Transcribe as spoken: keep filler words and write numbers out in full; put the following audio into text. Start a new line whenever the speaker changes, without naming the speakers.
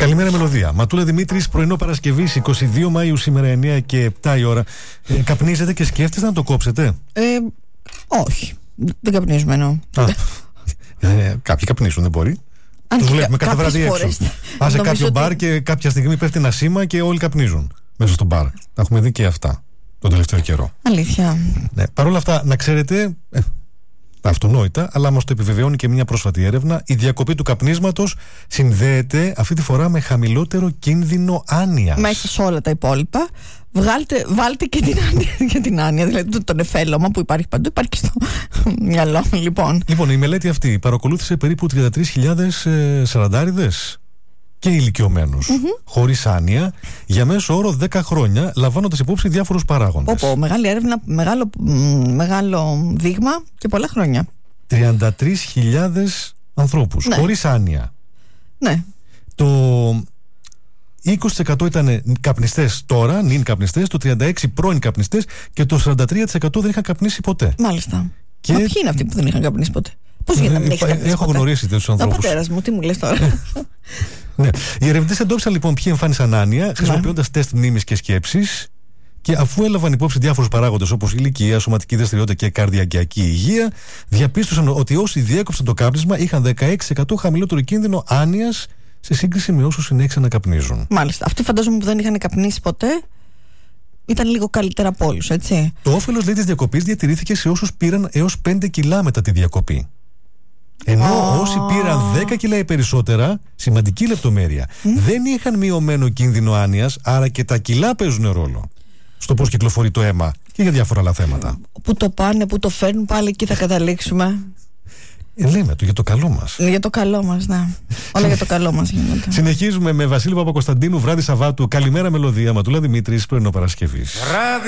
Καλημέρα, Μελωδία. Ματούλα Δημήτρης, πρωινό Παρασκευής, είκοσι δύο Μαΐου, σήμερα εννιά και επτά η ώρα. Ε, καπνίζετε και σκέφτεστε να το κόψετε?
Ε, όχι. Δεν καπνίζουμε, εννοώ.
Ε, κάποιοι καπνίζουν, δεν μπορεί. Τους βλέπουμε κάθε βράδυ έξω. Α, σε κάποιο μπαρ και κάποια στιγμή πέφτει ένα σήμα και όλοι καπνίζουν μέσα στο μπαρ. Τα έχουμε δει και αυτά τον τελευταίο καιρό.
Αλήθεια.
Ναι. Παρ' όλα αυτά, να ξέρετε, ε, αυτονόητα, αλλά μας το επιβεβαιώνει και μια πρόσφατη έρευνα, η διακοπή του καπνίσματος συνδέεται αυτή τη φορά με χαμηλότερο κίνδυνο άνοιας.
Μέσα σε όλα τα υπόλοιπα. Βγάλτε, βάλτε και την άνοια, και την άνοια, δηλαδή τον εφέλωμα που υπάρχει παντού, υπάρχει και στο μυαλό. Λοιπόν.
λοιπόν, η μελέτη αυτή παρακολούθησε περίπου τριάντα τρεις χιλιάδες ε, σαραντάριδες και ηλικιωμένους, mm-hmm. χωρίς άνοια, για μέσο όρο δέκα χρόνια, λαμβάνοντας υπόψη διάφορους παράγοντες.
Πω, μεγάλη έρευνα, μεγάλο, μεγάλο δείγμα και πολλά χρόνια.
τριάντα τρεις χιλιάδες ανθρώπους, ναι. χωρίς άνοια.
Ναι.
Το είκοσι τοις εκατό ήταν καπνιστές τώρα, νυν καπνιστές, το τριάντα έξι τοις εκατό πρώην καπνιστές και το σαράντα τρία τοις εκατό δεν είχαν καπνίσει ποτέ.
Μάλιστα. Και... Μα ποιοι είναι αυτοί που δεν είχαν καπνίσει ποτέ? Πώς
ε,
γίνεται να μην έχει καπνίσει?
Έχω
ποτέ?
γνωρίσει τέτοιους ανθρώπους.
Ο πατέρας μου, τι μου λες τώρα?
Ναι. Οι ερευνητές εντόπισαν λοιπόν ποιοι εμφάνισαν άνοια χρησιμοποιώντας τεστ μνήμης και σκέψης, και αφού έλαβαν υπόψη διάφορους παράγοντες όπως ηλικία, σωματική δραστηριότητα και καρδιακιακή υγεία, διαπίστωσαν ότι όσοι διέκοψαν το κάπνισμα είχαν δεκαέξι τοις εκατό χαμηλότερο κίνδυνο άνοιας σε σύγκριση με όσους συνέχισαν να καπνίζουν.
Μάλιστα. Αυτοί φαντάζομαι που δεν είχαν καπνίσει ποτέ ήταν λίγο καλύτερα από όλους, έτσι.
Το όφελος, λέει, της διακοπής διατηρήθηκε σε όσους πήραν έως πέντε κιλά μετά τη διακοπή. Ενώ oh. όσοι πήραν δέκα κιλά ή περισσότερα, σημαντική λεπτομέρεια, mm. δεν είχαν μειωμένο κίνδυνο άνοιας, άρα και τα κιλά παίζουν ρόλο στο πώς κυκλοφορεί το αίμα και για διάφορα άλλα θέματα.
Πού το πάνε, πού το φέρνουν, πάλι εκεί θα καταλήξουμε.
Ε, λέμε το για το καλό μας.
Για το καλό μας, ναι. Όλα για το καλό μας γίνονται.
Συνεχίζουμε με Βασίλη Παπακοσταντίνου, βράδυ Σαββάτου. Καλημέρα, Μελωδία. Ματούλα Δημήτρης, πρωινό Παρασκευής.